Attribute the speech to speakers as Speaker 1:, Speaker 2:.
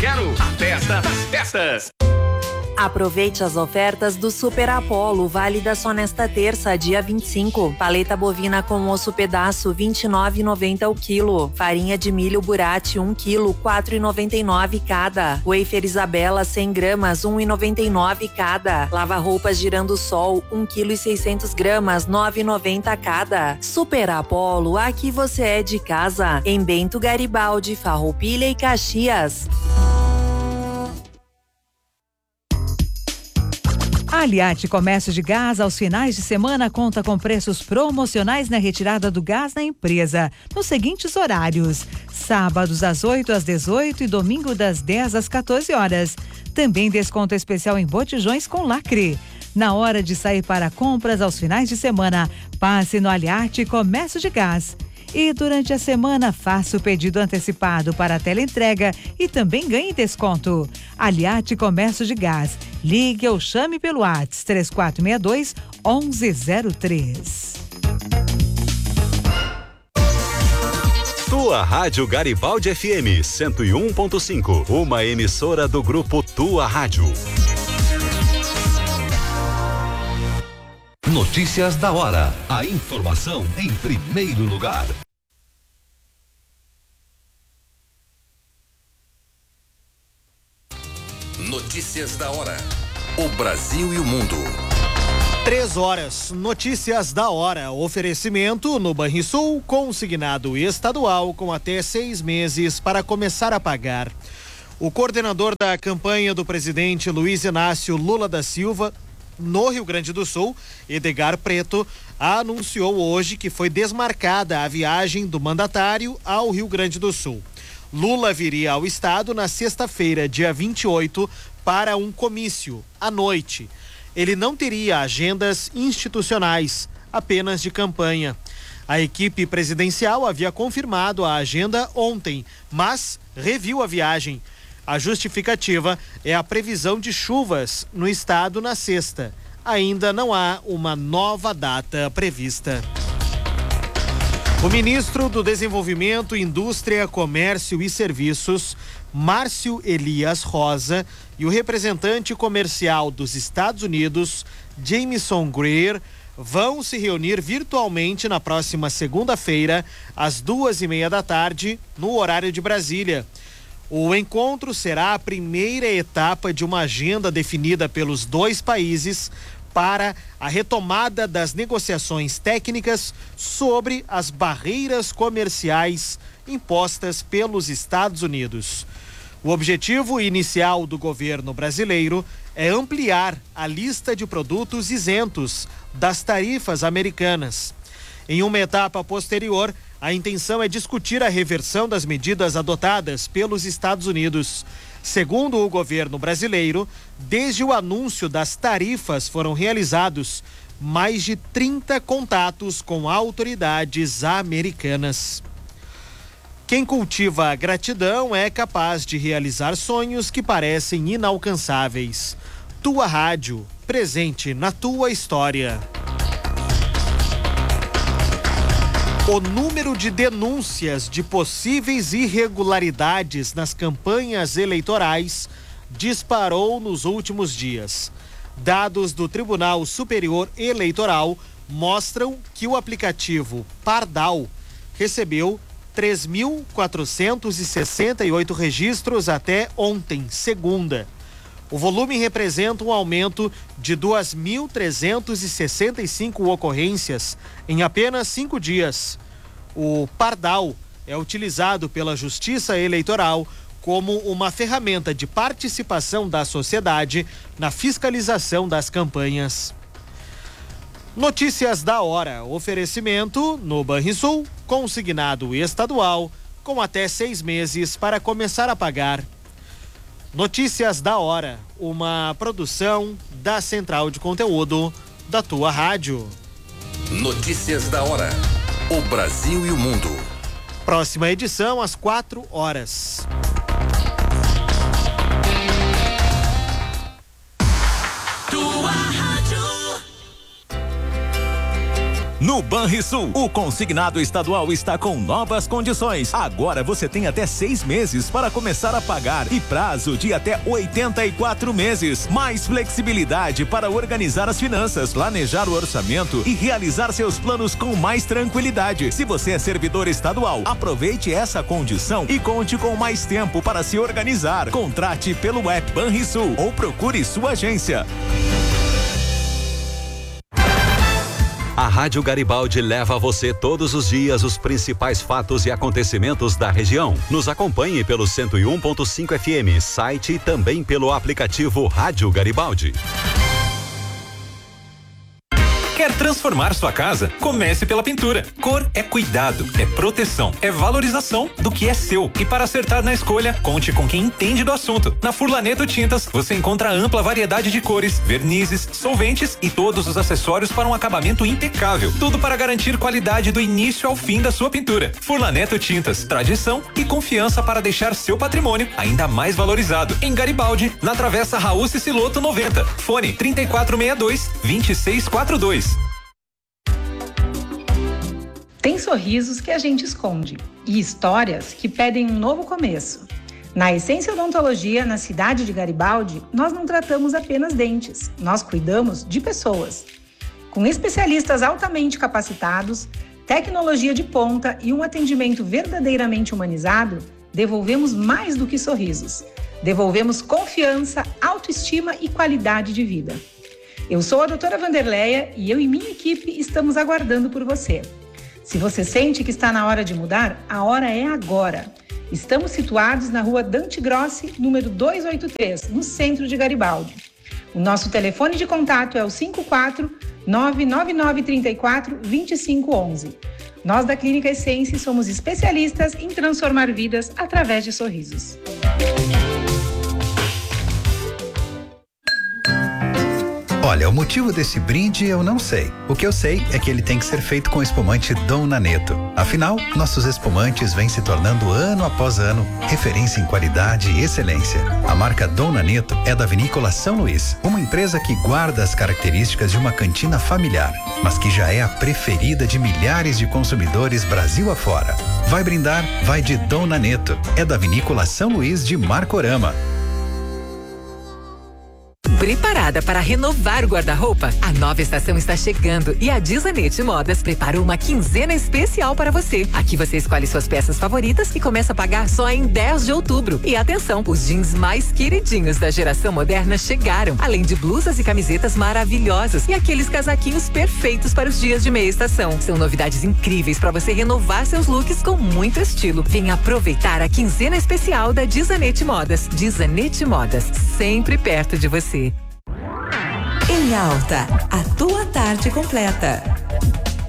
Speaker 1: quero a festa das festas.
Speaker 2: Aproveite as ofertas do Super Apollo, válida só nesta terça, dia 25. Paleta bovina com osso pedaço, R$ 29,90 o quilo. Farinha de milho Burati, 1 quilo, R$ 4,99 cada. Wafer Isabela, 100 gramas, R$ 1,99 cada. Lava-roupas Girando Sol, 1 quilo e 600 gramas, R$ 9,90 cada. Super Apollo, aqui você é de casa. Em Bento Garibaldi, Farroupilha e Caxias.
Speaker 3: A Aliate Comércio de Gás, aos finais de semana, conta com preços promocionais na retirada do gás na empresa, nos seguintes horários: sábados das 8 às 18 e domingo das 10 às 14 horas. Também desconto especial em botijões com lacre. Na hora de sair para compras aos finais de semana, passe no Aliate Comércio de Gás. E durante a semana, faça o pedido antecipado para a teleentrega e também ganhe desconto. Aliate Comércio de Gás. Ligue ou chame pelo WhatsApp 3462-1103.
Speaker 4: Tua Rádio Garibaldi FM 101.5, uma emissora do grupo Tua Rádio.
Speaker 5: Notícias da hora. A informação em primeiro lugar. Notícias da hora. O Brasil e o mundo.
Speaker 6: 3 horas. Notícias da hora. Oferecimento no Banrisul, consignado estadual com até 6 meses para começar a pagar. O coordenador da campanha do presidente Luiz Inácio Lula da Silva no Rio Grande do Sul, Edgar Preto, anunciou hoje que foi desmarcada a viagem do mandatário ao Rio Grande do Sul. Lula viria ao estado na sexta-feira, dia 28, para um comício à noite. Ele não teria agendas institucionais, apenas de campanha. A equipe presidencial havia confirmado a agenda ontem, mas reviu a viagem. A justificativa é a previsão de chuvas no estado na sexta. Ainda não há uma nova data prevista. O ministro do Desenvolvimento, Indústria, Comércio e Serviços, Márcio Elias Rosa, e o representante comercial dos Estados Unidos, Jameson Greer, vão se reunir virtualmente na próxima segunda-feira, às 2:30 da tarde, no horário de Brasília. O encontro será a primeira etapa de uma agenda definida pelos dois países para a retomada das negociações técnicas sobre as barreiras comerciais impostas pelos Estados Unidos. O objetivo inicial do governo brasileiro é ampliar a lista de produtos isentos das tarifas americanas. Em uma etapa posterior, a intenção é discutir a reversão das medidas adotadas pelos Estados Unidos. Segundo o governo brasileiro, desde o anúncio das tarifas foram realizados mais de 30 contatos com autoridades americanas. Quem cultiva a gratidão é capaz de realizar sonhos que parecem inalcançáveis. Tua Rádio, presente na tua história. O número de denúncias de possíveis irregularidades nas campanhas eleitorais disparou nos últimos dias. Dados do Tribunal Superior Eleitoral mostram que o aplicativo Pardal recebeu 3.468 registros até ontem, segunda. O volume representa um aumento de 2.365 ocorrências em apenas 5 dias. O Pardal é utilizado pela Justiça Eleitoral como uma ferramenta de participação da sociedade na fiscalização das campanhas. Notícias da hora. Oferecimento no Banrisul, consignado estadual, com até 6 meses para começar a pagar. Notícias da hora, uma produção da Central de Conteúdo da Tua Rádio.
Speaker 5: Notícias da hora. O Brasil e o mundo.
Speaker 6: Próxima edição às 4 horas.
Speaker 7: Tua Rádio. No Banrisul, o consignado estadual está com novas condições. Agora você tem até 6 meses para começar a pagar e prazo de até 84 meses. Mais flexibilidade para organizar as finanças, planejar o orçamento e realizar seus planos com mais tranquilidade. Se você é servidor estadual, aproveite essa condição e conte com mais tempo para se organizar. Contrate pelo app Banrisul ou procure sua agência.
Speaker 4: A Rádio Garibaldi leva a você todos os dias os principais fatos e acontecimentos da região. Nos acompanhe pelo 101.5 FM, site e também pelo aplicativo Rádio Garibaldi.
Speaker 8: Quer transformar sua casa? Comece pela pintura. Cor é cuidado, é proteção, é valorização do que é seu. E para acertar na escolha, conte com quem entende do assunto. Na Furlaneto Tintas, você encontra ampla variedade de cores, vernizes, solventes e todos os acessórios para um acabamento impecável. Tudo para garantir qualidade do início ao fim da sua pintura. Furlaneto Tintas, tradição e confiança para deixar seu patrimônio ainda mais valorizado. Em Garibaldi, na Travessa Raul Ciciloto 90. Fone 3462-2642.
Speaker 9: Tem sorrisos que a gente esconde e histórias que pedem um novo começo. Na Essência Odontologia, na cidade de Garibaldi, nós não tratamos apenas dentes, nós cuidamos de pessoas. Com especialistas altamente capacitados, tecnologia de ponta e um atendimento verdadeiramente humanizado, devolvemos mais do que sorrisos. Devolvemos confiança, autoestima e qualidade de vida. Eu sou a doutora Vanderleia e eu e minha equipe estamos aguardando por você. Se você sente que está na hora de mudar, a hora é agora. Estamos situados na rua Dante Grossi, número 283, no centro de Garibaldi. O nosso telefone de contato é o 54-99934-2511. Nós da Clínica Essência somos especialistas em transformar vidas através de sorrisos.
Speaker 10: Olha, o motivo desse brinde eu não sei. O que eu sei é que ele tem que ser feito com espumante Dom Naneto. Afinal, nossos espumantes vêm se tornando ano após ano referência em qualidade e excelência. A marca Dom Naneto é da Vinícola São Luís, uma empresa que guarda as características de uma cantina familiar, mas que já é a preferida de milhares de consumidores Brasil afora. Vai brindar? Vai de Dom Naneto. É da Vinícola São Luís de Marcorama.
Speaker 11: Preparada para renovar o guarda-roupa? A nova estação está chegando e a Dizanete Modas preparou uma quinzena especial para você. Aqui você escolhe suas peças favoritas e começa a pagar só em 10 de outubro. E atenção, os jeans mais queridinhos da geração moderna chegaram, além de blusas e camisetas maravilhosas e aqueles casaquinhos perfeitos para os dias de meia estação. São novidades incríveis para você renovar seus looks com muito estilo. Venha aproveitar a quinzena especial da Dizanete Modas. Dizanete Modas, sempre perto de você.
Speaker 12: Em Alta, a tua tarde completa.